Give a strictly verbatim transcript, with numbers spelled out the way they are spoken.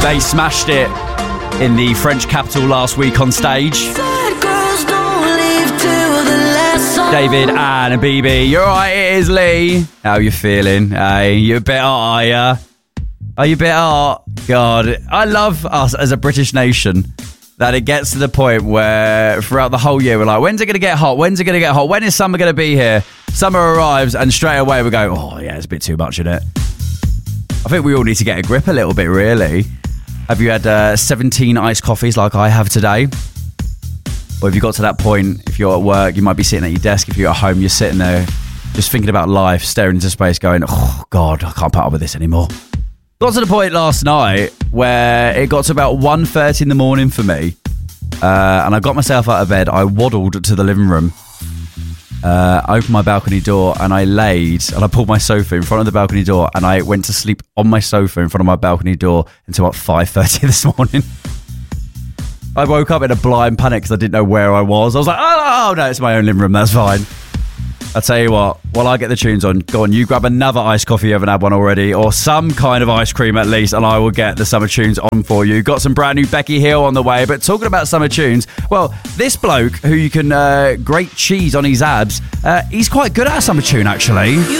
They smashed it in the French capital last week on stage. David, Anne and B B. You're right, it is Lee. How you feeling? Hey, you a bit hot, are ya? Are you a bit hot? God, I love us as a British nation that it gets to the point where throughout the whole year we're like, when's it going to get hot? When's it going to get hot? When is summer going to be here? Summer arrives and straight away we go, oh yeah, it's a bit too much, isn't it? I think we all need to get a grip a little bit, really. Have you had uh, seventeen iced coffees like I have today? Or have you got to that point, if you're at work, you might be sitting at your desk. If you're at home, you're sitting there just thinking about life, staring into space, going, oh, God, I can't put up with this anymore. Got to the point last night where it got to about one thirty in the morning for me. Uh, and I got myself out of bed. I waddled to the living room. Uh, I opened my balcony door and I laid and I pulled my sofa in front of the balcony door and I went to sleep on my sofa in front of my balcony door until about five thirty this morning. I woke up in a blind panic because I didn't know where I was. I was like, oh, oh, no, it's my own living room. That's fine. I'll tell you what, while I get the tunes on, go on, you grab another iced coffee, you haven't had one already, or some kind of ice cream at least, and I will get the summer tunes on for you. Got some brand new Becky Hill on the way, but talking about summer tunes, well, this bloke who you can uh, grate cheese on his abs, uh, he's quite good at a summer tune, actually.